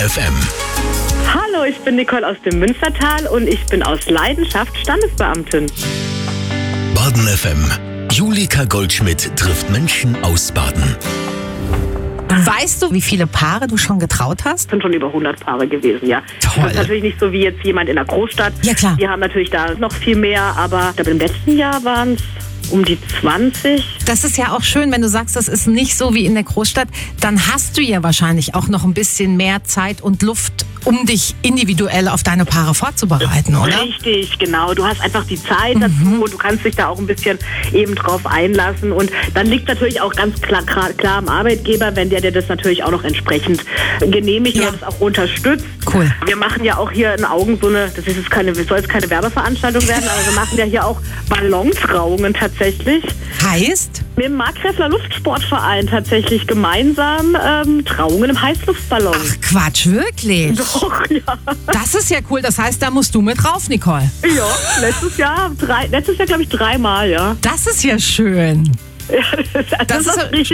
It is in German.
FM. Hallo, ich bin Nicole aus dem Münstertal und ich bin aus Leidenschaft Standesbeamtin. Baden FM. Julika Goldschmidt trifft Menschen aus Baden. Weißt du, wie viele Paare du schon getraut hast? Es sind schon über 100 Paare gewesen, ja. Toll. Das ist natürlich nicht so wie jetzt jemand in der Großstadt. Ja, klar. Die haben natürlich da noch viel mehr, aber ich glaube, im letzten Jahr waren es um die 20. Das ist ja auch schön, wenn du sagst, das ist nicht so wie in der Großstadt. Dann hast du ja wahrscheinlich auch noch ein bisschen mehr Zeit und Luft, um dich individuell auf deine Paare vorzubereiten, oder? Richtig, genau. Du hast einfach die Zeit dazu und du kannst dich da auch ein bisschen eben drauf einlassen. Und dann liegt natürlich auch ganz klar am Arbeitgeber, wenn der das natürlich auch noch entsprechend genehmigt und das auch unterstützt. Cool. Wir machen ja auch hier in Augen so eine, das ist jetzt soll jetzt keine Werbeveranstaltung werden, aber wir machen ja hier auch Ballontrauungen tatsächlich. Heißt? Mit dem Markgräfler Luftsportverein tatsächlich gemeinsam Trauungen im Heißluftballon. Ach Quatsch, wirklich? Doch, ja. Das ist ja cool. Das heißt, da musst du mit rauf, Nicole. Ja, letztes Jahr glaube ich 3-mal, ja. Das ist ja schön. Ja, das ist richtig